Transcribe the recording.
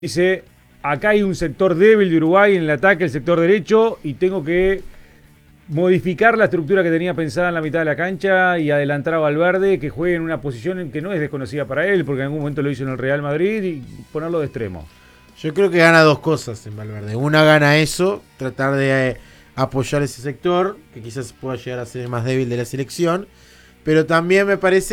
Dice, acá hay un sector débil de Uruguay en el ataque, el sector derecho, y tengo que modificar la estructura que tenía pensada en la mitad de la cancha y adelantar a Valverde, que juegue en una posición en que no es desconocida para él, porque en algún momento lo hizo en el Real Madrid, y ponerlo de extremo. Yo creo que gana dos cosas en Valverde. Una, gana eso, tratar de apoyar ese sector, que quizás pueda llegar a ser el más débil de la selección. Pero también me parece